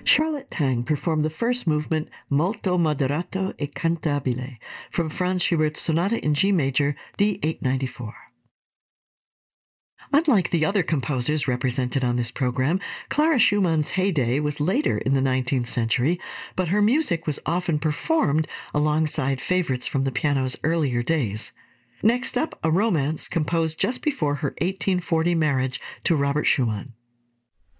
Charlotte Tang performed the first movement Molto moderato e cantabile from Franz Schubert's Sonata in G major, D894. Unlike the other composers represented on this program, Clara Schumann's heyday was later in the 19th century, but her music was often performed alongside favorites from the piano's earlier days. Next up, a romance composed just before her 1840 marriage to Robert Schumann.